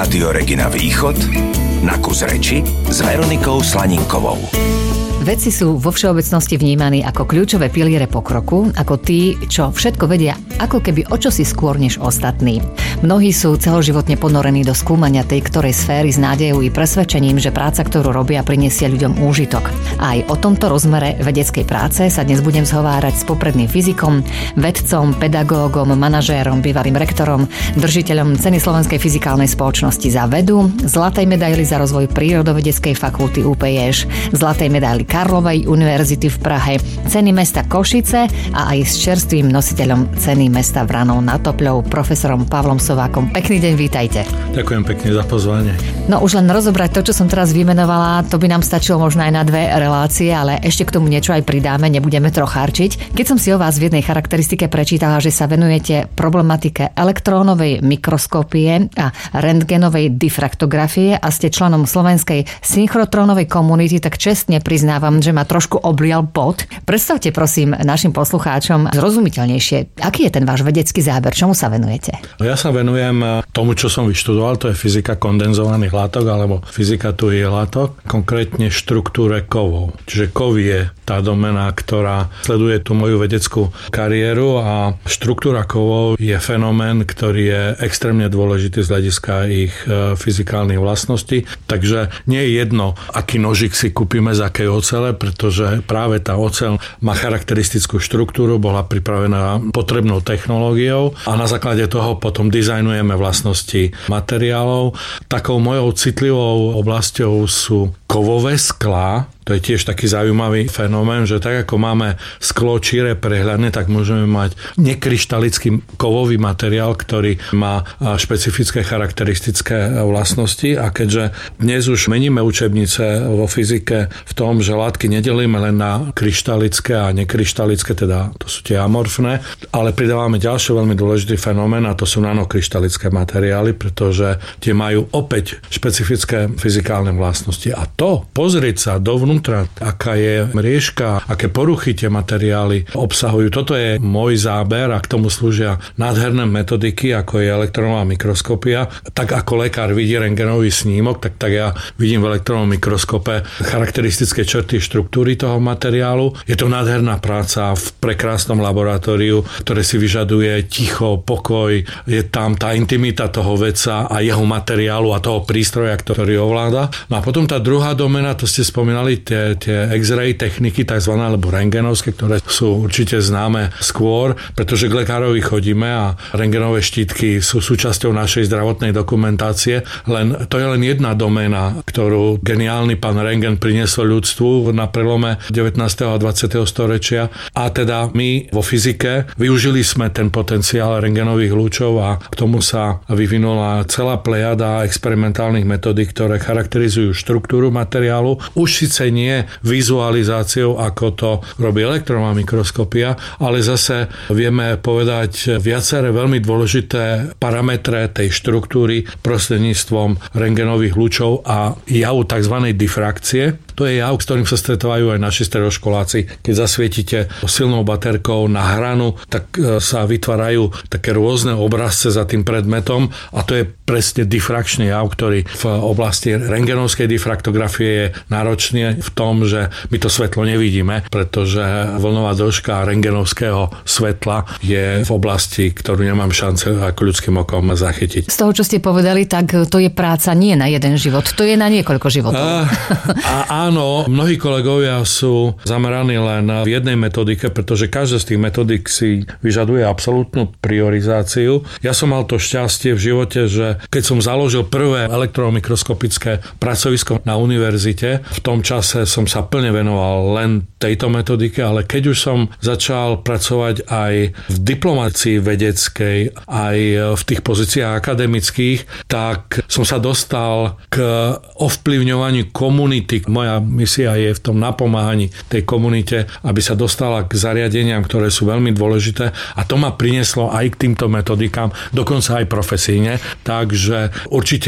Rádio Regina Východ na kus reči s Veronikou Slaninkovou. Vedci sú vo všeobecnosti vnímaní ako kľúčové piliere pokroku, ako tí, čo všetko vedia ako keby o čosi skôr než ostatní. Mnohí sú celoživotne ponorení do skúmania tej ktorej sféry s nádejou i presvedčením, že práca, ktorú robia, prinesie ľuďom úžitok. Aj o tomto rozmere vedeckej práce sa dnes budem zhovárať s popredným fyzikom, vedcom, pedagógom, manažérom, bývalým rektorom, držiteľom ceny Slovenskej fyzikálnej spoločnosti za vedu, zlatej medaily za rozvoj prírodovedeckej fakulty UPŠ, zlatej medaily Karlovej univerzity v Prahe, ceny mesta Košice a aj s čerstvým nositeľom ceny mesta Vranov nad Topľou, profesorom Pavlom Sovákom. Pekný deň, vítajte. Ďakujem pekne za pozvanie. No už len rozobrať to, čo som teraz vymenovala, to by nám stačilo možno aj na 2 relácie, ale ešte k tomu niečo aj pridáme, nebudeme trochárčiť. Keď som si o vás v jednej charakteristike prečítala, že sa venujete problematike elektrónovej mikroskópie a rentgenovej difraktografie a ste členom slovenskej synchrotrónovej komunity, tak čestne priznávam, že ma trošku oblial pot. Predstavte prosím našim poslucháčom zrozumiteľnejšie, aký je ten váš vedecký záber, čomu sa venujete? Ja sa venujem tomu, čo som vyštudoval, to je fyzika kondenzovaných látok alebo fyzika tuhých látok, konkrétne štruktúre kovov. Čiže kov je tá domena, ktorá sleduje tú moju vedeckú kariéru a štruktúra kovov je fenomén, ktorý je extrémne dôležitý z hľadiska ich fyzikálnych vlastností. Takže nie je jedno, aký nožik si kúpime z akej ocele, pretože práve tá oceľ má charakteristickú štruktúru, bola pripravená potrebnou technológiou a na základe toho potom dizajnujeme vlastnosti materiálov. Takou mojou citlivou oblasťou sú kovové sklá. To je tiež taký zaujímavý fenomén, že tak ako máme sklo číre prehľadné, tak môžeme mať nekryštalický kovový materiál, ktorý má špecifické charakteristické vlastnosti a keďže dnes už meníme učebnice vo fyzike v tom, že látky nedelíme len na kryštalické a nekryštalické, teda to sú tie amorfné, ale pridávame ďalší veľmi dôležitý fenomén a to sú nanokryštalické materiály, pretože tie majú opäť špecifické fyzikálne vlastnosti. A to pozrieť sa dovnútra, aká je mriežka, aké poruchy tie materiály obsahujú. Toto je môj záber a k tomu slúžia nádherné metodiky, ako je elektronová mikroskopia. Tak ako lekár vidí rentgenový snímok, tak ja vidím v elektronovom mikroskope charakteristické črty štruktúry toho materiálu. Je to nádherná práca v prekrásnom laboratóriu, ktoré si vyžaduje ticho, pokoj, je tam tá intimita toho vedca a jeho materiálu a toho prístroja, ktorý ovláda. No a potom tá druhá domena, to ste spomínali, tie X-ray techniky, takzvané, alebo rentgenovské, ktoré sú určite známe skôr, pretože k lekárovi chodíme a rentgenové štítky sú súčasťou našej zdravotnej dokumentácie. To je len jedna doména, ktorú geniálny pán Röntgen priniesol ľudstvu na prelome 19. a 20. storočia. A teda my vo fyzike využili sme ten potenciál rentgenových lúčov a k tomu sa vyvinula celá plejada experimentálnych metodík, ktoré charakterizujú štruktúru materiálu. Už síce nie vizualizáciou, ako to robí elektronová mikroskopia, ale zase vieme povedať viaceré veľmi dôležité parametre tej štruktúry prostredníctvom rentgenových lúčov a javu tzv. Difrakcie. To je jav, s ktorým sa stretávajú aj naši stredoškoláci. Keď zasvietite silnou baterkou na hranu, tak sa vytvárajú také rôzne obrazce za tým predmetom a to je presne difrakčný jav, ktorý v oblasti rentgenovskej difraktografie je náročný v tom, že my to svetlo nevidíme, pretože vlnová dĺžka rentgenovského svetla je v oblasti, ktorú nemám šance ako ľudským okom zachytiť. Z toho, čo ste povedali, tak to je práca nie na jeden život, to je na niekoľko životov. Áno, mnohí kolegovia sú zameraní len v jednej metodike, pretože každá z tých metodík si vyžaduje absolútnu priorizáciu. Ja som mal to šťastie v živote, že keď som založil prvé elektromikroskopické pracovisko na univerzite, v tom čase som sa plne venoval len tejto metodike, ale keď už som začal pracovať aj v diplomácii vedeckej, aj v tých pozíciách akademických, tak som sa dostal k ovplyvňovaniu komunity. Moja misia je v tom napomáhaní tej komunite, aby sa dostala k zariadeniam, ktoré sú veľmi dôležité a to ma prinieslo aj k týmto metodikám, dokonca aj profesíne. Takže určite v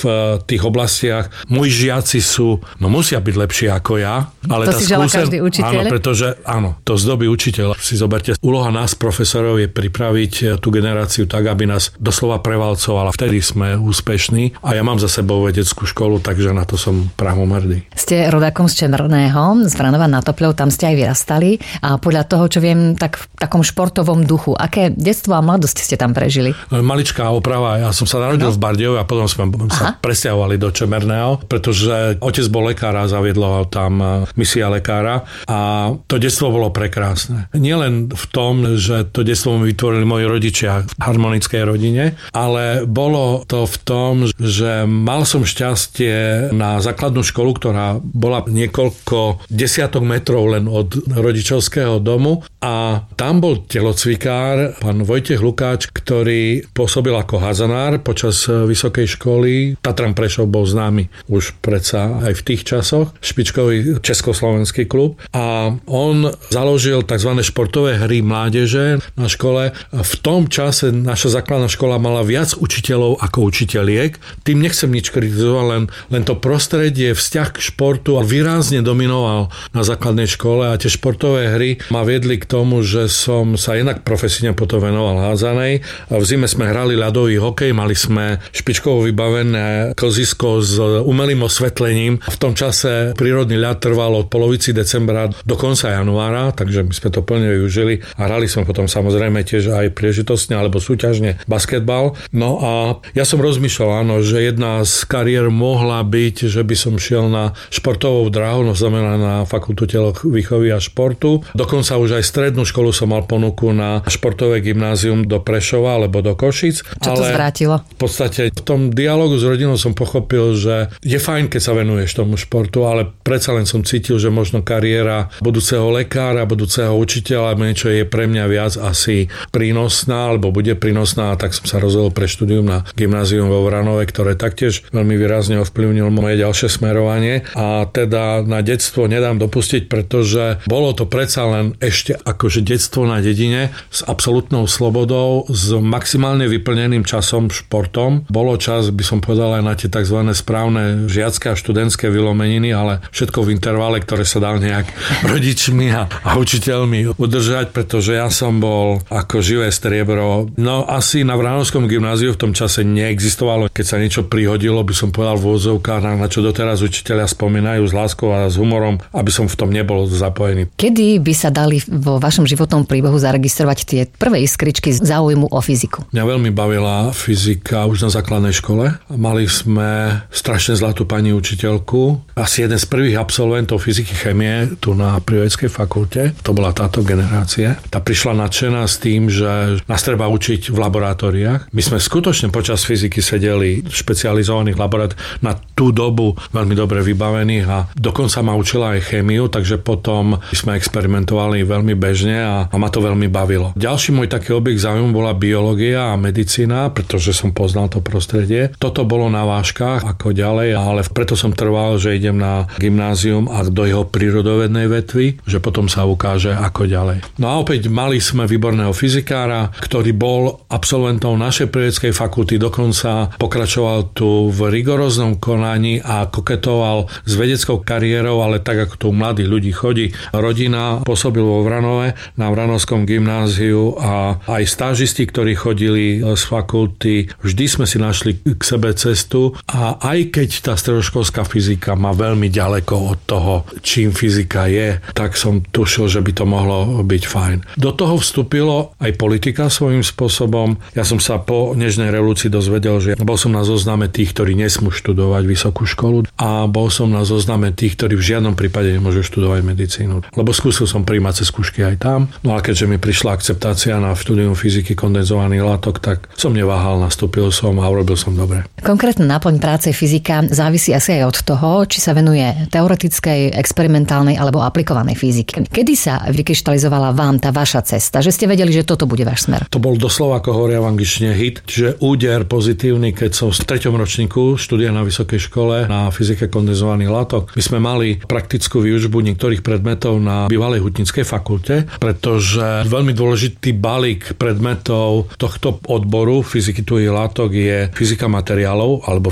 tých oblastiach. Moji žiaci musia byť lepší ako ja, ale to si želá každý učiteľ. Áno, to zdobí učiteľ. Si zoberte, úloha nás, profesorov, je pripraviť tú generáciu tak, aby nás doslova prevalcovala. Vtedy sme úspešní a ja mám za sebou vedeckú školu, takže na to som pravomrdý. Ste rodákom z Čemerného, z Vranova nad Topľou, tam ste aj vyrastali a podľa toho, čo viem, tak v takom športovom duchu. Aké detstvo a mladosť ste tam prežili? Maličká oprava. Ja som sa narodil v Bardejove a potom sme sa presťahovali do Čemerného, pretože otec bol lekár a zaviedlo tam misia lekára a to detstvo bolo prekrásne. Nielen v tom, že to detstvo mi vytvorili moji rodičia v harmonickej rodine, ale bolo to v tom, že mal som šťastie na základnú školu, ktorá bola niekoľko desiatok metrov len od rodičovského domu a tam bol telocvikár, pán Vojtech Lukáč, ktorý pôsobil ako hazanár počas vysokej školy. Tatran Prešov bol známy už predsa aj v tých časoch, špičkový československý klub a on založil tzv. Športové hry mládeže na škole. V tom čase naša základná škola mala viac učiteľov ako učiteľiek. Tým nechcem nič kritizovať, len to prostredie, vzťah k športu výrazne dominoval na základnej škole a tie športové hry ma viedli k tomu, že som sa jednak profesíne potom venoval hádzanej. V zime sme hrali ľadový hokej, mali sme špičkovo vybavené klzisko s umelým osvetlením. V tom čase prírodný ľad trval od polovici decembra do konca januára, takže my sme to plne využili a hrali sme potom samozrejme tiež aj príležitostne alebo súťažne basketbal. No a ja som rozmýšľal, áno, že jedna z kariér mohla byť, že by som šiel na športovou dráhu, no znamená na fakultu telovýchovy a športu. Dokonca už aj strednú školu som mal ponuku na športové gymnázium do Prešova alebo do Košic. Čo to zvrátilo? V podstate v tom dialogu s rodinou som pochopil, že je fajn, keď sa venuješ tomu športu, ale predsa len som cítil, že možno kariéra budúceho lekára, budúceho učiteľa, niečo je pre mňa viac asi prínosná, alebo bude prínosná, tak som sa rozhodol pre štúdium na gymnázium vo Vranove, ktoré taktiež veľmi výrazne ovplyvnilo moje ďalšie smerovanie a teda na detstvo nedám dopustiť, pretože bolo to predsa len ešte akože detstvo na dedine s absolútnou slobodou, s maximálne vyplneným časom športom. Bolo čas, by som povedal, aj na tie tzv. Správne žiacké a študentské vylomeniny, ale všetko v intervale, ktoré sa dal nejak rodičmi a učiteľmi udržať, pretože ja som bol ako živé striebro. No asi na Vranovskom gymnáziu v tom čase neexistovalo. Keď sa niečo prihodilo, by som povedal v úvodzovkách, na čo doteraz učiteľia spomínajú s láskou a s humorom, aby som v tom nebol zapojený. Kedy by sa dali vo vašom životnom príbehu zaregistrovať tie prvé iskričky záujmu o fyziku? Mňa veľmi bavila fyzika už na základnej škole. Mali sme strašne zlatú pani učiteľku. Asi jeden z prvých absolventov fyziky chemie tu na Prírodeckej fakulte. To bola táto generácia. Tá prišla nadšená s tým, že nás treba učiť v laboratóriách. My sme skutočne počas fyziky sedeli v špecializovaných laboratóriách na tú dobu veľmi dobre vybavených a dokonca ma učila aj chémiu, takže potom sme experimentovali veľmi bežne a ma to veľmi bavilo. Ďalší môj taký objekt záujmu bola biológia a medicína, pretože som poznal to prostredie. Toto bolo na vážkach ako ďalej, ale preto som trval, že idem na gymnázium a do jeho prírodovednej vetvy, že potom sa ukáže ako ďalej. No a opäť mali sme výborného fyzikára, ktorý bol absolventom našej prírodeckej fakulty, dokonca pokračoval tu v rigoróznom konaní a koketoval s vedeckou kariérou, ale tak ako tu mladí ľudí chodí. Rodina pôsobil vo Vranove na Vranovskom gymnáziu a aj stážisti, ktorí chodili z fakulty, vždy sme si našli k sebe cestu a aj keď tá stredoškolská fyzika má veľmi ďaleko od toho, čím fyzika je, tak som tušil, že by to mohlo byť fajn. Do toho vstúpilo aj politika svojím spôsobom. Ja som sa po nežnej revolúcii dozvedel, že bol som na zozname tých, ktorí nesmú študovať vysokú školu a bol som na zozname tých, ktorí v žiadnom prípade nemôžu študovať medicínu. Lebo skúsil som prijímať cez skúšky aj tam. No a keďže mi prišla akceptácia na štúdium fyziky kondenzovaných látok, tak som neváhal, nastúpil som a urobil som dobre. Konkrétna náplň práce fyzika závisí asi aj od toho, či sa venuje teoretickej, experimentálnej alebo aplikovanej fyzike. Kedy sa vykryštalizovala vám tá vaša cesta, že ste vedeli, že toto bude váš smer? To bol doslova, ako hovoria v angličtine, hit, čiže úder pozitívny, keď som v 3. ročníku študia na vysokej škole na fyzike kondenzovaných látok. My sme mali praktickú výučbu niektorých predmetov na bývalej hutníckej fakulte, pretože veľmi dôležitý balík predmetov tohto odboru fyziky tuhých látok je fyzika materiálov alebo fyzika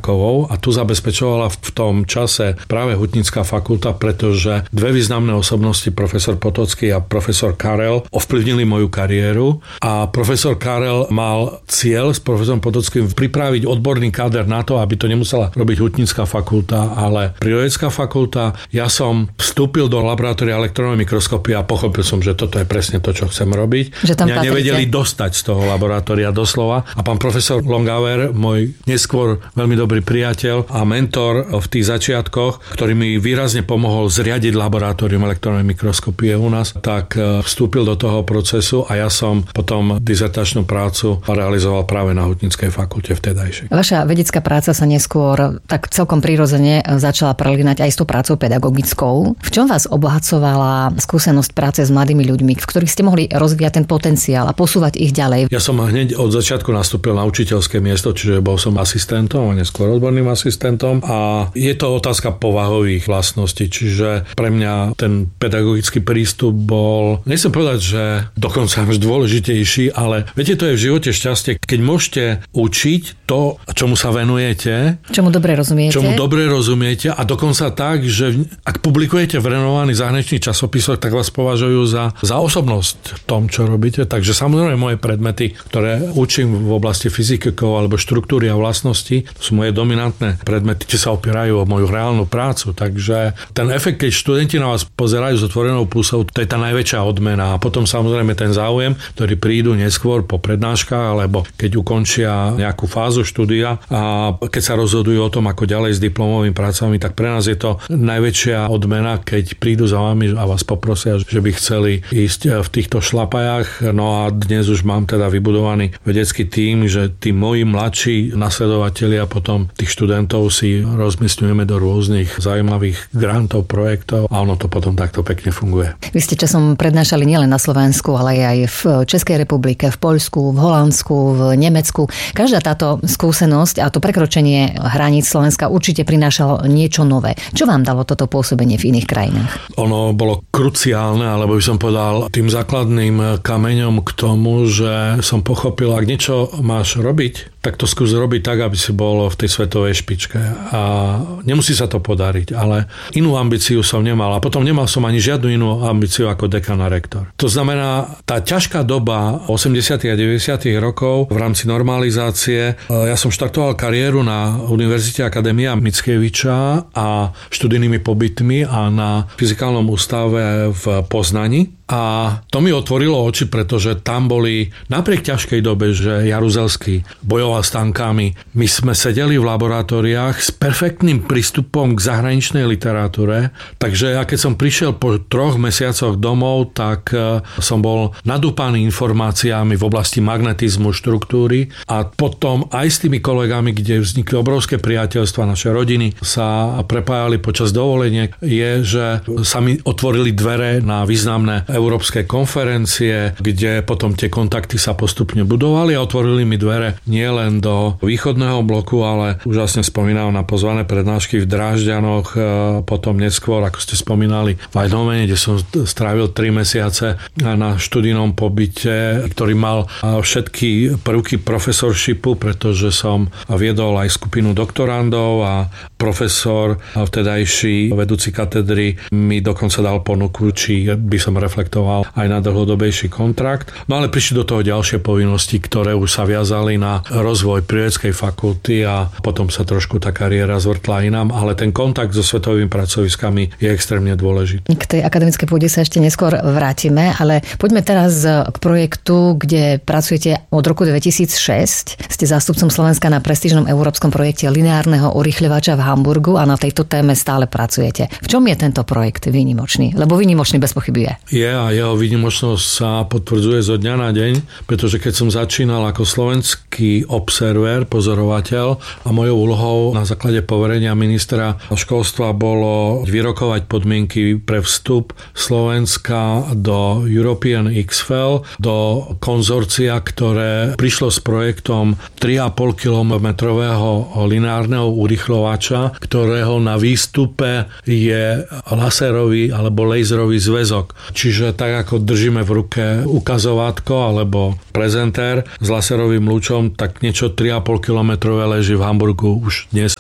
kovov a tu zabezpečovala v tom čase práve hutnická fakulta, pretože dve významné osobnosti, profesor Potocký a profesor Karel, ovplyvnili moju kariéru a profesor Karel mal cieľ s profesorom Potockým pripraviť odborný káder na to, aby to nemusela robiť hutnická fakulta, ale prírodecká fakulta. Ja som vstúpil do laboratória elektrónovej mikroskopie a pochopil som, že toto je presne to, čo chcem robiť. Mňa nevedeli dostať z toho laboratória doslova a pán profesor Longauer, môj neskôr veľmi dobrý priateľ a mentor v tých začiatkoch, ktorý mi výrazne pomohol zriadiť laboratórium elektrónovej mikroskopie u nás, tak vstúpil do toho procesu a ja som potom dizertačnú prácu realizoval práve na hutnickej fakulte vtedajšej. Vaša vedecká práca sa neskôr tak celkom prirodzene začala prelínať aj s tou prácou pedagogickou. V čom vás obohacovala skúsenosť práce s mladými ľuďmi, v ktorých ste mohli rozvíjať ten potenciál a posúvať ich ďalej? Ja som hneď od začiatku nastúpil na učiteľské miesto, čiže bol som asistentom a neskôr odborným asistentom a je to otázka povahových vlastností, čiže pre mňa ten pedagogický prístup bol, nechcem povedať, že dokonca až dôležitejší, ale viete, to je v živote šťastie, keď môžete učiť to, čomu sa venujete, čomu dobre rozumiete a dokonca tak, že ak publikujete v renomovaných zahraničných časopisoch, tak vás považujú za osobnosť v tom, čo robíte. Takže samozrejme moje predmety, ktoré učím v oblasti fyzikov alebo štruktúry a vlastností, sú moje dominantné predmety, tie sa opierajú o moju reálnu prácu. Takže ten efekt, keď študenti na vás pozerajú s otvorenou pusou, to je tá najväčšia odmena. A potom samozrejme ten záujem, ktorí prídu neskôr po prednáškach alebo keď ukončia nejakú fázu štúdia a keď sa rozhodujú o tom, ako ďalej s diplomovými prácami, tak pre nás je to najväčšia odmena, keď prídu za vami a vás poprosia, že by chceli ísť v týchto šlapajách. No a dnes už mám teda vybudovaný vedecký tím, že tí moji mladší nasledovatelia potom tých študentov si rozmysľujeme do rôznych zaujímavých grantov, projektov a ono to potom takto pekne funguje. Vy ste časom prednášali nielen na Slovensku, ale aj v Českej republike, v Poľsku, v Holandsku, v Nemecku. Každá táto skúsenosť a to prekročenie hraníc Slovenska určite prinášalo niečo nové. Čo vám dalo toto pôsobenie v iných krajinách? Ono bolo kruciálne, alebo by som povedal tým základným kameňom k tomu, že som pochopil, ak niečo máš robiť, tak to skús robiť tak, aby si bol v tej svetovej špičke. A nemusí sa to podariť, ale inú ambíciu som nemal. A potom nemal som ani žiadnu inú ambíciu ako dekan a rektor. To znamená, tá ťažká doba 80. a 90. rokov v rámci normalizácie, ja som štartoval kariéru na Univerzite Akadémia Mickiewicza a študijnými pobytmi a na Fyzikálnom ústave v Poznani. A to mi otvorilo oči, pretože tam boli napriek ťažkej dobe, že Jaruzelský bojoval s tankami. My sme sedeli v laboratóriách s perfektným prístupom k zahraničnej literatúre, takže ja keď som prišiel po 3 mesiacoch domov, tak som bol nadúpaný informáciami v oblasti magnetizmu, štruktúry a potom aj s tými kolegami, kde vznikli obrovské priateľstva, naše rodiny sa prepájali počas dovoleniek, je, že sa mi otvorili dvere na významné európske konferencie, kde potom tie kontakty sa postupne budovali a otvorili mi dvere nielen do východného bloku, ale úžasne spomínam na pozvané prednášky v Drážďanoch, potom neskôr, ako ste spomínali, v Eindhovene, kde som strávil 3 mesiace na študijnom pobyte, ktorý mal všetky prvky profesorshipu, pretože som viedol aj skupinu doktorandov a profesor, vtedajší vedúci katedry, mi dokonca dal ponuku, či by som reflektoval aj na dlhodobejší kontrakt. No ale prišli do toho ďalšie povinnosti, ktoré už sa viazali na rozvoj prírodeckej fakulty a potom sa trošku tá kariéra zvrtla inám, ale ten kontakt so svetovými pracoviskami je extrémne dôležitý. K tej akademickej pôde sa ešte neskôr vrátime, ale poďme teraz k projektu, kde pracujete od roku 2006. Ste zástupcom Slovenska na prestížnom európskom projekte lineárneho urýchľovača v Hamburgu a na tejto téme stále pracujete. V čom je tento projekt výnimočný? Lebo výnimočný bez pochyby je. A jeho výnimočnosť sa potvrdzuje zo dňa na deň, pretože keď som začínal ako slovenský observer, pozorovateľ a mojou úlohou na základe poverenia ministra školstva bolo vyrokovať podmienky pre vstup Slovenska do European XFEL, do konzorcia, ktoré prišlo s projektom 3,5 kilometrového lineárneho urýchľovača, ktorého na výstupe je laserový alebo laserový zväzok. Čiže tak ako držíme v ruke ukazovátko alebo prezentér s laserovým lúčom, tak niečo 3,5 kilometrové leží v Hamburgu už dnes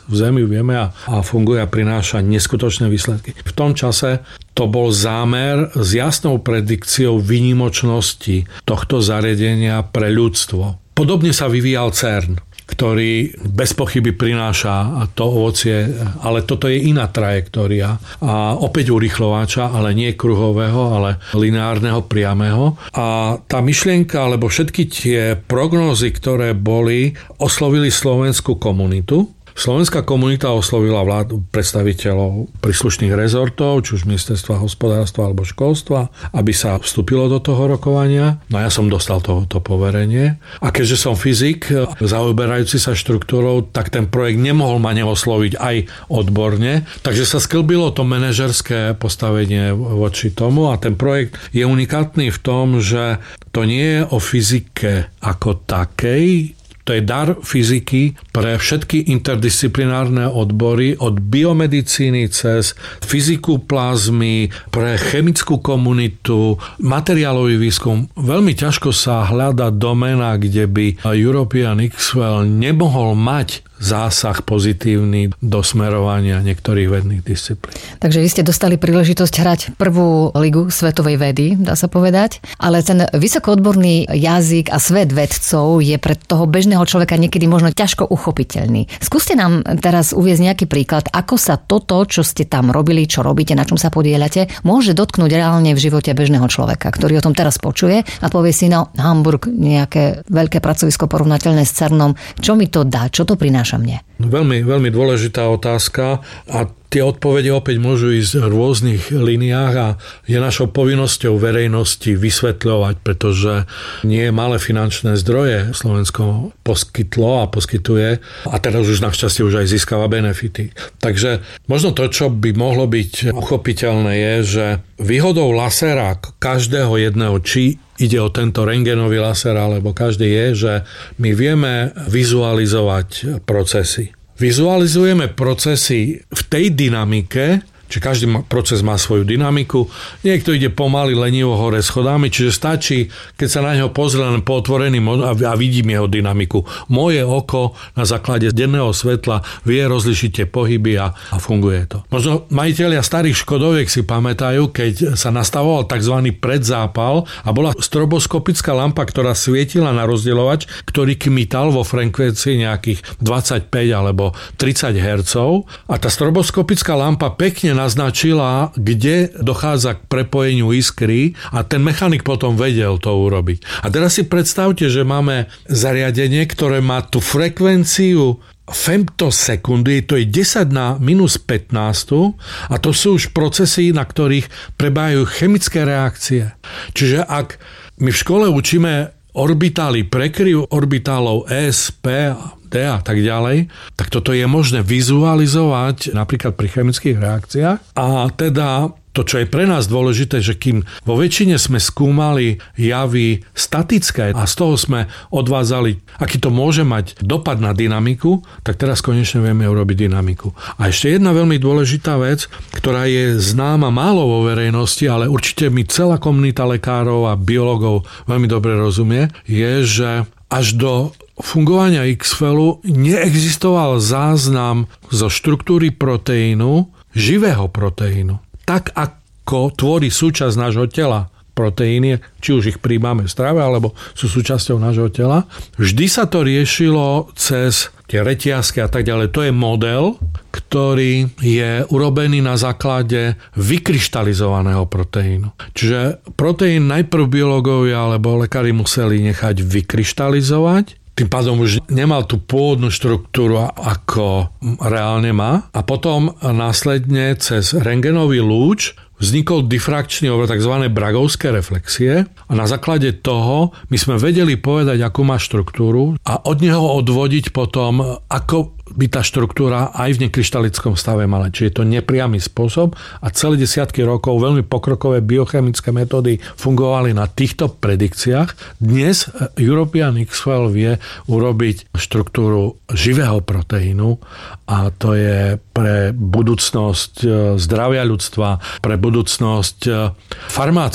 v Zemi, vieme, a funguje a prináša neskutočné výsledky. V tom čase to bol zámer s jasnou predikciou výnimočnosti tohto zariadenia pre ľudstvo. Podobne sa vyvíjal CERN, ktorý bez pochyby prináša to ovocie, ale toto je iná trajektória a opäť urýchľovača, ale nie kruhového, ale lineárneho, priamého. A tá myšlienka, alebo všetky tie prognózy, ktoré boli, oslovili slovenskú komunitu. Slovenská komunita oslovila predstaviteľov príslušných rezortov, či už ministerstva hospodárstva alebo školstva, aby sa vstúpilo do toho rokovania. No ja som dostal tohoto poverenie. A keďže som fyzik, zaoberajúci sa štruktúrou, tak ten projekt nemohol ma neosloviť aj odborne. Takže sa sklbilo to manažerské postavenie voči tomu a ten projekt je unikátny v tom, že to nie je o fyzike ako takej. To je dar fyziky pre všetky interdisciplinárne odbory od biomedicíny cez fyziku plazmy, pre chemickú komunitu, materiálový výskum. Veľmi ťažko sa hľada doména, kde by European X-Well nemohol mať zásah pozitívny do smerovania niektorých vedných disciplín. Takže vy ste dostali príležitosť hrať prvú ligu svetovej vedy, dá sa povedať, ale ten vysokoodborný jazyk a svet vedcov je pre toho bežného človeka niekedy možno ťažko uchopiteľný. Skúste nám teraz uviesť nejaký príklad, ako sa toto, čo ste tam robili, čo robíte, na čom sa podieľate, môže dotknúť reálne v živote bežného človeka, ktorý o tom teraz počuje a povie si, no Hamburg, nejaké veľké pracovisko porovnateľné s CERNom, čo mi to dá, čo to prináša mne? Veľmi, veľmi dôležitá otázka a tie odpovede opäť môžu ísť v rôznych liniách a je našou povinnosťou verejnosti vysvetľovať, pretože nie malé finančné zdroje Slovensko poskytlo a poskytuje a teraz už našťastie už aj získava benefity. Takže možno to, čo by mohlo byť uchopiteľné je, že výhodou lasera každého jedného, či ide o tento rentgenový laser, alebo každý je, že my vieme vizualizovať procesy. Vizualizujeme procesy v tej dynamike, čiže každý proces má svoju dynamiku. Niekto ide pomaly, lenivo hore schodami, čiže stačí, keď sa na neho pozrie len po otvoreným a vidím jeho dynamiku. Moje oko na základe denného svetla vie rozlišiť tie pohyby a funguje to. Možno majitelia starých Škodoviek si pamätajú, keď sa nastavoval tzv. Predzápal a bola stroboskopická lampa, ktorá svietila na rozdieľovač, ktorý kmital vo frekvencii nejakých 25 alebo 30 Hz a tá stroboskopická lampa pekne naznačila, kde dochádza k prepojeniu iskry a ten mechanik potom vedel to urobiť. A teraz si predstavte, že máme zariadenie, ktoré má tú frekvenciu femtosekundy, to je 10 na minus 15 a to sú už procesy, na ktorých prebiehajú chemické reakcie. Čiže ak my v škole učíme orbitály, prekryv orbitálov S, P, D a tak ďalej, tak toto je možné vizualizovať napríklad pri chemických reakciách. A teda to, čo je pre nás dôležité, že kým vo väčšine sme skúmali javy statické a z toho sme odvádzali, aký to môže mať dopad na dynamiku, tak teraz konečne vieme urobiť dynamiku. A ešte jedna veľmi dôležitá vec, ktorá je známa málo vo verejnosti, ale určite mi celá komunita lekárov a biológov veľmi dobre rozumie, je, že až do fungovania X-Wellu neexistoval záznam zo štruktúry proteínu, živého proteínu. Tak ako tvorí súčasť nášho tela proteíny, či už ich príjmame v strave, alebo sú súčasťou nášho tela. Vždy sa to riešilo cez tie reťazky a tak ďalej. To je model, ktorý je urobený na základe vykryštalizovaného proteínu. Čiže proteín najprv biológovia alebo lekári museli nechať vykryštalizovať, tým pádom už nemal tú pôvodnú štruktúru, ako reálne má. A potom následne cez rentgenový lúč vznikol difrakčný obraz, tzv. Bragovské reflexie. A na základe toho my sme vedeli povedať, akú má štruktúru a od neho odvodiť potom, ako by tá štruktúra aj v nekryštalickom stave mala. Čiže je to nepriamy spôsob a celé desiatky rokov veľmi pokrokové biochemické metódy fungovali na týchto predikciách. Dnes European X-Well vie urobiť štruktúru živého proteínu a to je pre budúcnosť zdravia ľudstva, pre budúcnosť farmácie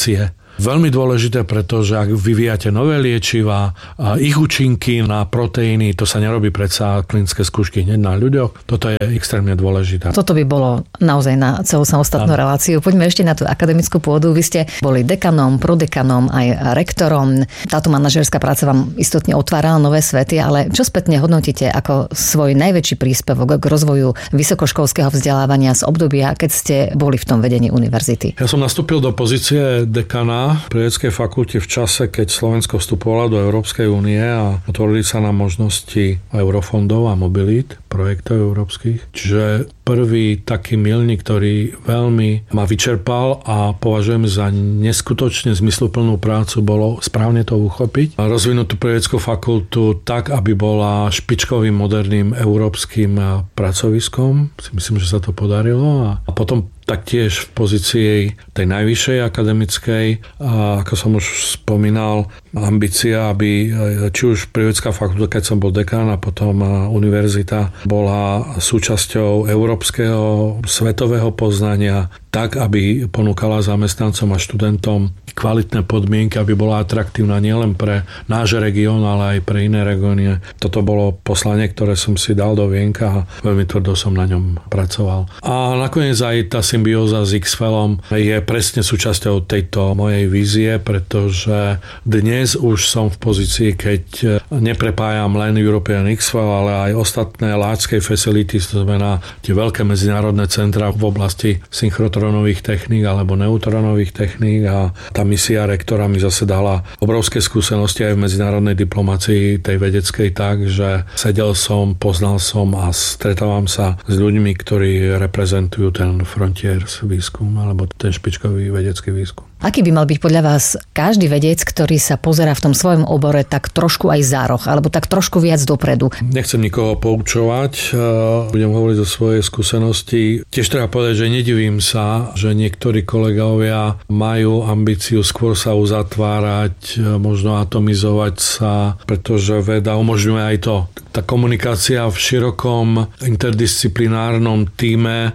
veľmi dôležité, pretože ak vyvíjate nové liečivá, ich účinky na proteíny, to sa nerobí predsa klinické skúšky hneď na ľuďoch. Toto je extrémne dôležité. Toto by bolo naozaj na celú samostatnú reláciu. Poďme ešte na tú akademickú pôdu. Vy ste boli dekanom, prodekanom, aj rektorom. Táto manažerská práca vám istotne otvárala nové svety, ale čo spätne hodnotíte ako svoj najväčší príspevok k rozvoju vysokoškolského vzdelávania z obdobia, keď ste boli v tom vedení univerzity? Ja som nastúpil do pozície dekana pri vedeckej fakulte v čase, keď Slovensko vstupovalo do Európskej únie a otvorili sa nám možnosti eurofondov a mobilít, projektov európskych. Čiže prvý taký milník, ktorý veľmi ma vyčerpal a považujem za neskutočne zmysluplnú prácu, bolo správne to uchopiť a rozvinúť tú vedeckú fakultu tak, aby bola špičkovým moderným európskym pracoviskom. Myslím, že sa to podarilo a potom taktiež v pozícii tej najvyššej akademickej, a ako som už spomínal, ambícia, aby či už prírodecká fakulta, keď som bol dekán a potom univerzita, bola súčasťou európskeho svetového poznania tak, aby ponúkala zamestnancom a študentom kvalitné podmienky, aby bola atraktívna nielen pre náš región, ale aj pre iné regióny. Toto bolo poslanie, ktoré som si dal do vienka a veľmi tvrdo som na ňom pracoval. A nakoniec aj tá symbióza s XFELom je presne súčasťou tejto mojej vízie, pretože dnes už som v pozícii, keď neprepájam len European XFEL, ale aj ostatné large-scale facilities, to znamená tie veľké medzinárodné centra v oblasti synchrotronových techník alebo neutronových techník a tá misia rektora mi zase dala obrovské skúsenosti aj v medzinárodnej diplomácii tej vedeckej tak, že sedel som, poznal som a stretávam sa s ľuďmi, ktorí reprezentujú ten frontiers výskum alebo ten špičkový vedecký výskum. Aký by mal byť podľa vás každý vedec, ktorý sa pozerá v tom svojom obore tak trošku aj za roh, alebo tak trošku viac dopredu? Nechcem nikoho poučovať, budem hovoriť o svojej skúsenosti. Tiež treba povedať, že nedivím sa, že niektorí kolegovia majú ambíciu skôr sa uzatvárať, možno atomizovať sa, pretože veda umožňuje aj to. Tá komunikácia v širokom interdisciplinárnom tíme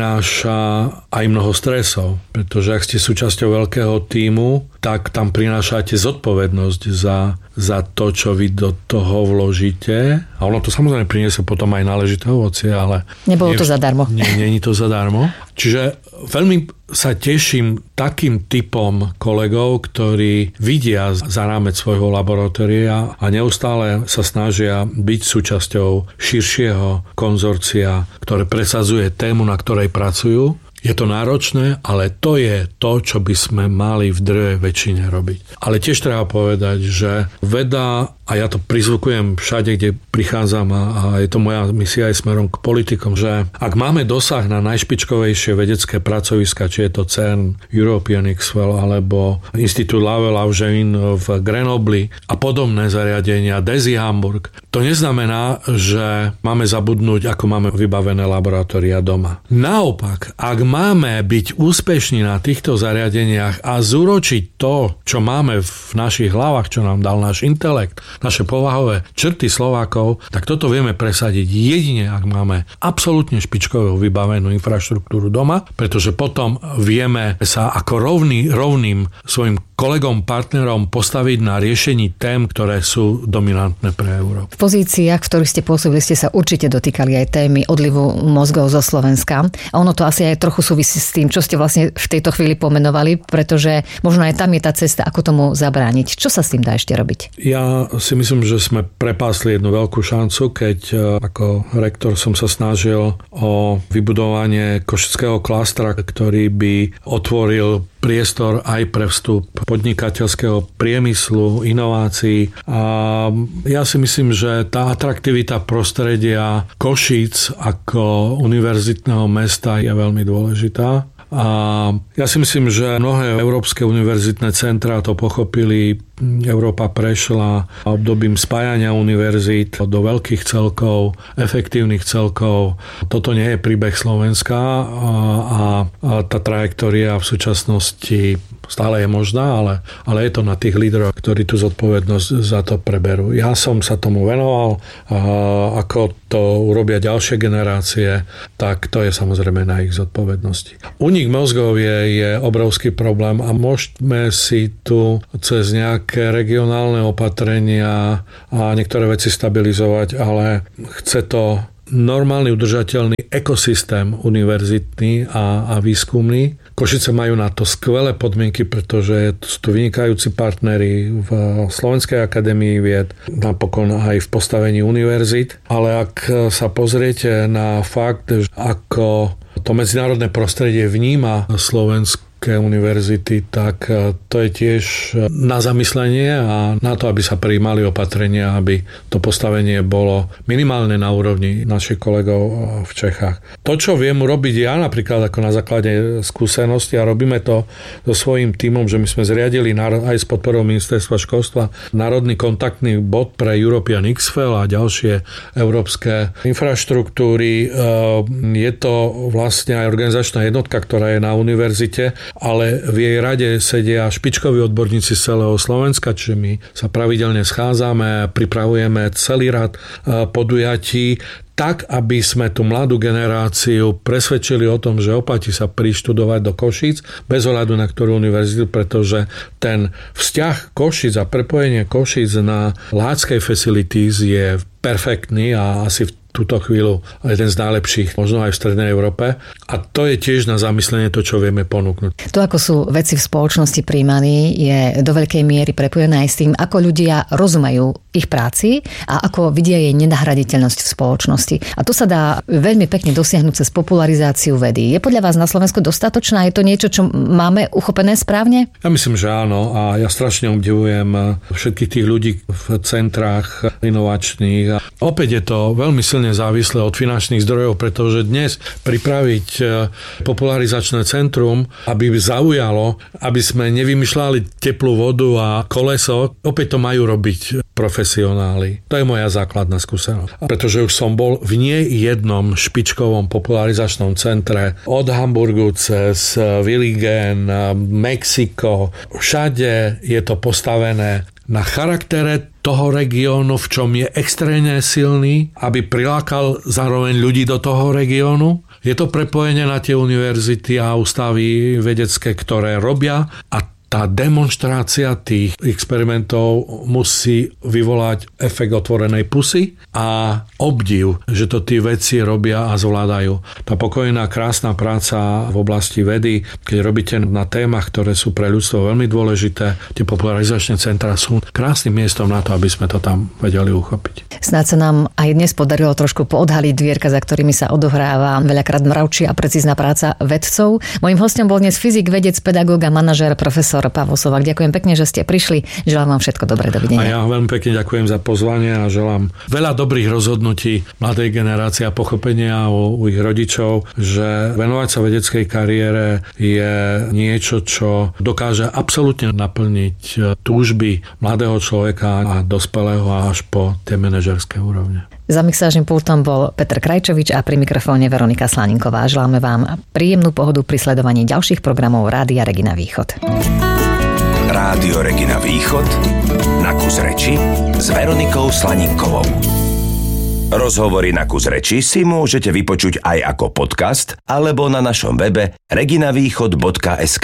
prináša aj mnoho stresov, pretože ak ste súčasťou veľkého tímu, tak tam prinášate zodpovednosť za to, čo vy do toho vložíte. A ono to samozrejme priniesie potom aj náležité ovocie, ale... Nebolo to zadarmo. Nie je to zadarmo. Čiže veľmi sa teším takým typom kolegov, ktorí vidia za rámec svojho laboratória a neustále sa snažia byť súčasťou širšieho konzorcia, ktoré presadzuje tému, na ktorej pracujú. Je to náročné, ale to je to, čo by sme mali v drvej väčšine robiť. Ale tiež treba povedať, že veda, a ja to prizvukujem všade, kde prichádzam a je to moja misia aj smerom k politikom, že ak máme dosah na najšpičkovejšie vedecké pracoviska, či je to CERN, European XFEL alebo Inštitút Laue-Langevin v Grenobli a podobné zariadenia, DESY Hamburg, to neznamená, že máme zabudnúť, ako máme vybavené laboratória doma. Naopak, ak máme byť úspešní na týchto zariadeniach a zúročiť to, čo máme v našich hlavách, čo nám dal náš intelekt, naše povahové črty Slovákov, tak toto vieme presadiť jedine, ak máme absolútne špičkovú vybavenú infraštruktúru doma, pretože potom vieme sa ako rovným svojim kolegom, partnerom postaviť na riešení tém, ktoré sú dominantné pre Európu. V pozíciách, v ktorých ste pôsobili, ste sa určite dotýkali aj témy odlivu mozgov zo Slovenska. A ono to asi aj trochu súvisí s tým, čo ste vlastne v tejto chvíli pomenovali, pretože možno aj tam je tá cesta, ako tomu zabrániť. Čo sa s tým dá ešte robiť? Ja si myslím, že sme prepásli jednu veľkú šancu, keď ako rektor som sa snažil o vybudovanie košického klastra, ktorý by otvoril priestor aj pre vstup podnikateľského priemyslu, inovácií. A ja si myslím, že tá atraktivita prostredia Košíc ako univerzitného mesta je veľmi dôležitá. A ja si myslím, že mnohé európske univerzitné centrá to pochopili. Európa prešla obdobím spájania univerzít do veľkých celkov, efektívnych celkov. Toto nie je príbeh Slovenska a tá trajektória v súčasnosti stále je možná, ale je to na tých lídroch, ktorí tú zodpovednosť za to preberú. Ja som sa tomu venoval, ako to urobia ďalšie generácie, tak to je samozrejme na ich zodpovednosti. Únik mozgov je obrovský problém a môžeme si tu cez nejaké regionálne opatrenia a niektoré veci stabilizovať, ale chce to normálny udržateľný ekosystém univerzitný a výskumný. Košice majú na to skvelé podmienky, pretože sú tu vynikajúci partneri v Slovenskej akadémii vied, napokon aj v postavení univerzít. Ale ak sa pozriete na fakt, ako to medzinárodné prostredie vníma Slovensko, univerzity, tak to je tiež na zamyslenie a na to, aby sa prijímali opatrenia, aby to postavenie bolo minimálne na úrovni našich kolegov v Čechách. To, čo viem urobiť ja napríklad ako na základe skúsenosti a robíme to so svojím tímom, že my sme zriadili aj s podporou Ministerstva školstva národný kontaktný bod pre European XFEL a ďalšie európske infraštruktúry. Je to vlastne aj organizačná jednotka, ktorá je na univerzite, ale v jej rade sedia špičkoví odborníci z celého Slovenska, čiže my sa pravidelne schádzame, pripravujeme celý rad podujatí, tak, aby sme tú mladú generáciu presvedčili o tom, že oplatí sa prištudovať do Košíc, bez ohľadu na ktorú univerzitu, pretože ten vzťah Košíc a prepojenie Košíc na Lahatskej facilities je perfektný a asi v túto chvíľu jeden z najlepších, možno aj v Strednej Európe. A to je tiež na zamyslenie to, čo vieme ponúknuť. To, ako sú veci v spoločnosti príjmaní, je do veľkej miery prepojené aj s tým, ako ľudia rozumejú ich práci a ako vidia jej nenahraditeľnosť v spoločnosti. A to sa dá veľmi pekne dosiahnuť cez popularizáciu vedy. Je podľa vás na Slovensku dostatočná? Je to niečo, čo máme uchopené správne? Ja myslím, že áno. A ja strašne obdivujem všetkých tých ľudí v centrách inovačných. A opäť je to veľmi silne závislé od finančných zdrojov, pretože dnes pripraviť popularizačné centrum, aby zaujalo, aby sme nevymýšľali teplú vodu a koleso, opäť to majú robiť profesionáli. To je moja základná skúsenosť. Pretože už som bol v nie jednom špičkovom popularizačnom centre od Hamburgu cez Willigen, Mexiko. Všade je to postavené na charaktere toho regiónu, v čom je extrémne silný, aby prilákal zároveň ľudí do toho regiónu. Je to prepojenie na tie univerzity a ústavy vedecké, ktoré robia a tá demonštrácia tých experimentov musí vyvolať efekt otvorenej pusy a obdiv, že to tí vedci robia a zvládajú. Tá pokojná, krásna práca v oblasti vedy, keď robíte na témach, ktoré sú pre ľudstvo veľmi dôležité, tie popularizačné centra sú krásnym miestom na to, aby sme to tam vedeli uchopiť. Snáď sa nám aj dnes podarilo trošku poodhaliť dvierka, za ktorými sa odohráva veľakrát mravčia a precízna práca vedcov. Mojím hostom bol dnes fyzik, vedec, pedagóg a manažér profesor Pavol Sovák. Ďakujem pekne, že ste prišli. Želám vám všetko dobré. Dovidenia. A ja veľmi pekne ďakujem za pozvanie a želám veľa dobrých rozhodnutí mladej generácie a pochopenia u ich rodičov, že venovať sa vedeckej kariére je niečo, čo dokáže absolútne naplniť túžby mladého človeka a dospelého až po tie manažerské úrovne. Za mixážnym pultom bol Peter Krajčovič a pri mikrofóne Veronika Slaninková. Želáme vám príjemnú pohodu pri sledovaní ďalších programov Rádia Regina Východ. Rádio Regina Východ na kus reči s Veronikou Slaninkovou. Rozhovory na kus reči si môžete vypočuť aj ako podcast alebo na našom webe reginavýchod.sk.